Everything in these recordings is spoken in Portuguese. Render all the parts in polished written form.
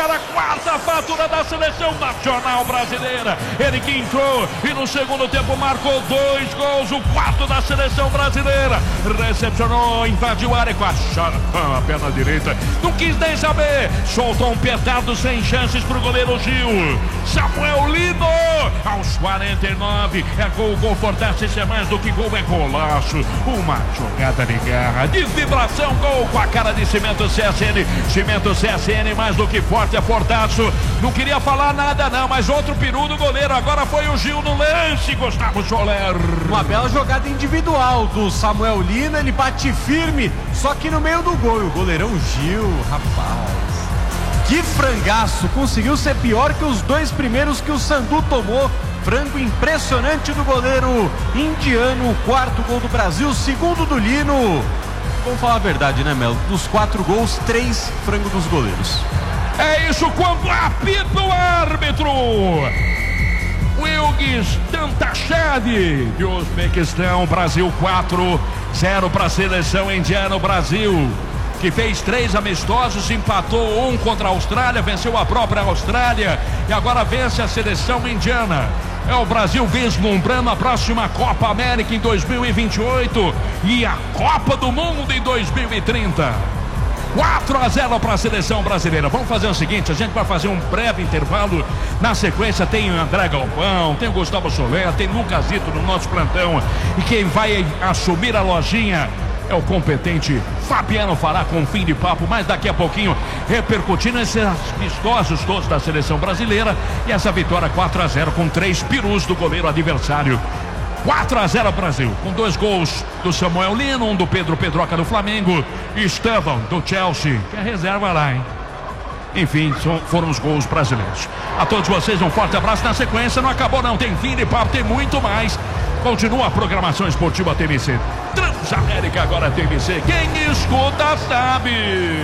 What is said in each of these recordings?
marcar a quarta fatura da seleção nacional brasileira. Ele que entrou e no segundo tempo marcou 2 gols, o quarto da seleção brasileira. Recepcionou, invadiu a área com a perna direita, não quis nem saber, soltou um petardo sem chances pro goleiro Gil. Samuel Lino, aos 49, é gol fortasse, isso é mais do que gol, é golaço. Uma jogada de garra, de vibração, gol com a cara de Cimento CSN. Cimento CSN, mais do que forte, é fortaço. Não queria falar nada não, mas outro peru do goleiro, agora foi o Gil no lance, Gustavo Soler. Uma bela jogada individual do Samuel Lino, ele bate firme, só que no meio do gol, o goleirão Gil, rapaz, que frangaço, conseguiu ser pior que os 2 primeiros que o Sandu tomou. Frango impressionante do goleiro indiano, o 4º gol do Brasil, o 2º do Lino. Vamos falar a verdade, né, Melo? Dos 4 gols, 3 frango dos goleiros. É isso, quando apita o árbitro. Wilgis Dantachad, de Uzbequistão, Brasil 4-0 para a seleção indiana. O Brasil, que fez 3 amistosos, empatou 1 contra a Austrália, venceu a própria Austrália e agora vence a seleção indiana. É o Brasil vislumbrando a próxima Copa América em 2028 e a Copa do Mundo em 2030. 4-0 para a seleção brasileira. Vamos fazer o seguinte, a gente vai fazer um breve intervalo. Na sequência tem o André Galvão, tem o Gustavo Soler, tem o Lucasito no nosso plantão. E quem vai assumir a lojinha é o competente Fabiano Fará, com fim de papo, mas daqui a pouquinho repercutindo esses amistosos todos da seleção brasileira e essa vitória 4-0 com 3 perus do goleiro adversário. 4-0 Brasil, com 2 gols do Samuel Lino, um do Pedro Pedroca do Flamengo e Estevão do Chelsea, que é reserva lá, hein? Enfim, foram os gols brasileiros. A todos vocês um forte abraço. Na sequência não acabou não, tem fim de papo, tem muito mais. Continua a programação esportiva TMC. Transamérica agora TMC, quem escuta sabe.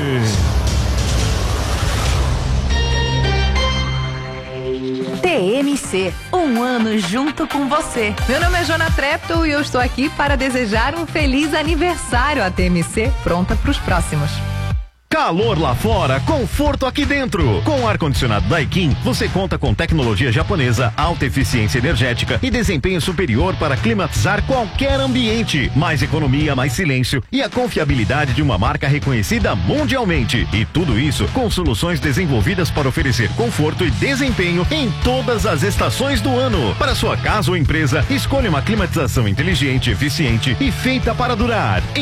TMC, um ano junto com você. Meu nome é Jona Treptow e eu estou aqui para desejar um feliz aniversário à TMC, pronta para os próximos. Calor lá fora, conforto aqui dentro. Com o ar-condicionado Daikin, você conta com tecnologia japonesa, alta eficiência energética e desempenho superior para climatizar qualquer ambiente. Mais economia, mais silêncio e a confiabilidade de uma marca reconhecida mundialmente. E tudo isso com soluções desenvolvidas para oferecer conforto e desempenho em todas as estações do ano. Para sua casa ou empresa, escolha uma climatização inteligente, eficiente e feita para durar.